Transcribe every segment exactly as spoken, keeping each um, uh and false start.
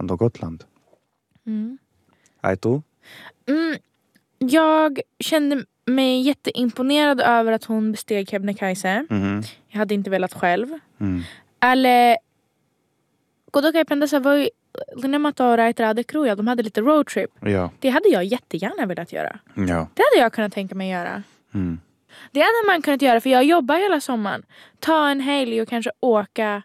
Åland och Gotland. Mm. Aito? Mm, jag kände mig jätteimponerad över att hon besteg Kebnekaise. Mm. Jag hade inte velat själv. Mm. Eller Godokai Pendasa var ju Linnemato och Raitra Adekroja, de hade lite roadtrip. Ja. Det hade jag jättegärna velat göra. Ja. Det hade jag kunnat tänka mig göra. Mm. Det hade man kunnat göra, för jag jobbar hela sommaren. Ta en helg och kanske åka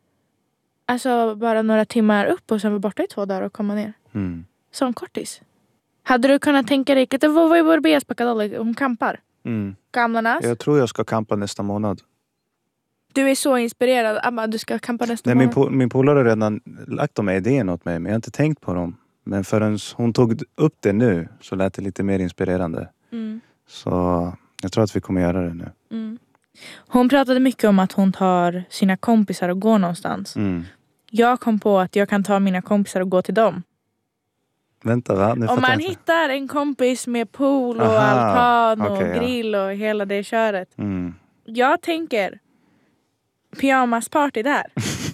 alltså bara några timmar upp och sen vara borta i två dagar och komma ner. Mm. Som kortis. Hade du kunnat tänka dig att det var ju vår B S Pacadolli, hon kampar. Mm. Gamlarnas. Jag tror jag ska kampa nästa månad. Du är så inspirerad. Amma, du ska kampa nästa Nej, min, månad. po- min polare har redan lagt de här idéerna åt mig, men jag har inte tänkt på dem. Men förrän hon tog upp det nu så lät det lite mer inspirerande. Mm. Så jag tror att vi kommer göra det nu. Mm. Hon pratade mycket om att hon tar sina kompisar och går någonstans. Mm. Jag kom på att jag kan ta mina kompisar och gå till dem. Vänta, va? Nu Om fattar man jag inte. hittar en kompis med pool och Aha, altan och okej, ja. grill och hela det köret. Mm. Jag tänker pyjamasparty där.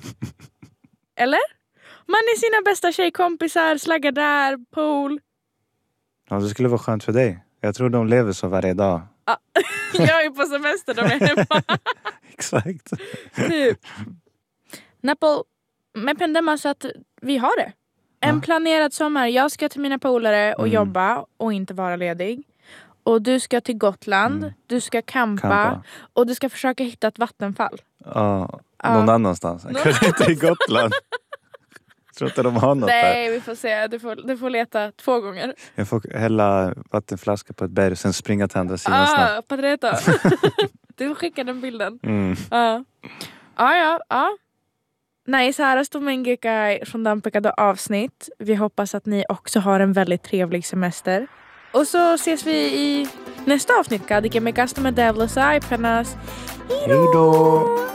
Eller? Man är sina bästa tjejkompisar, slaggar där, pool. Ja, det skulle vara skönt för dig. Jag tror de lever så varje dag. Ah, jag är på semester, de är hemma. Exakt. Typ. Napol, med Pendema så att vi har det. En Ja. planerad sommar. Jag ska till mina polare och Mm. jobba och inte vara ledig. Och du ska till Gotland. Mm. Du ska campa, Kampa. och du ska försöka hitta ett vattenfall. Ja, Ja. någon annanstans. Kanske inte i Gotland. Jag tror inte de har något där. Nej, vi får se. Du får, du får leta två gånger. Jag får hälla vattenflaska på ett berg och sen springa till andra sidan Ah, snabbt. Patreta. Du får skicka den bilden. Mm. Ja. Ja, ja, ja. Nej, så här står Mengeka från Dampekado avsnitt. Vi hoppas att ni också har en väldigt trevlig semester. Och så ses vi i nästa avsnitt. Kadike med Customer Devils. Hej då! Hej då!